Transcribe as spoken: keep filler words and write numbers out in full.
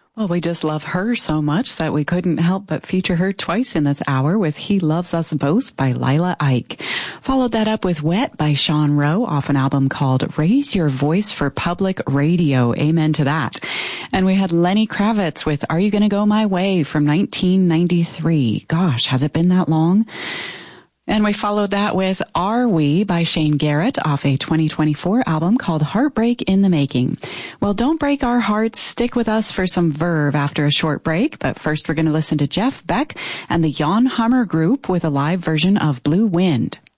Well, we just love her so much that we couldn't help but feature her twice in this hour with He Loves Us Both by Lila Ike. Followed that up with Wet by Sean Rowe off an album called Raise Your Voice for Public Radio. Amen to that. And we had Lenny Kravitz with Are You Gonna Go My Way from nineteen ninety-three. Gosh, has it been that long? And we followed that with Are We by Shane Garrett off a twenty twenty-four album called Heartbreak in the Making. Well, don't break our hearts. Stick with us for some Verve after a short break. But first, we're going to listen to Jeff Beck and the Jan Hammer Group with a live version of Blue Wind.